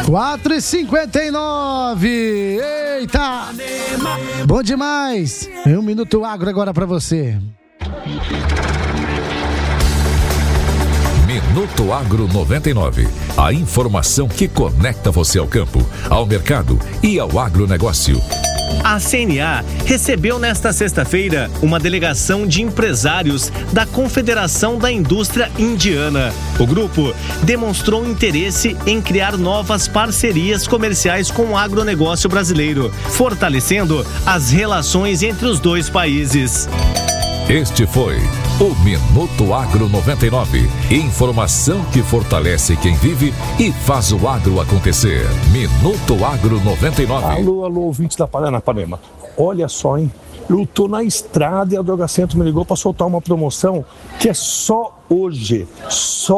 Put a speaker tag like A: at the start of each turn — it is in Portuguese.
A: 4h59. Eita! Bom demais. 1 Minuto Agro agora pra você.
B: Minuto Agro 99. A informação que conecta você ao campo, ao mercado e ao agronegócio.
C: A CNA recebeu nesta sexta-feira uma delegação de empresários da Confederação da Indústria Indiana. O grupo demonstrou interesse em criar novas parcerias comerciais com o agronegócio brasileiro, fortalecendo as relações entre os dois países.
B: Este foi o Minuto Agro 99. Informação que fortalece quem vive e faz o agro acontecer. Minuto Agro 99.
D: Alô, ouvinte da Paranapanema. Olha só, hein? Eu tô na estrada e a Drogacentro me ligou para soltar uma promoção que é só hoje. Só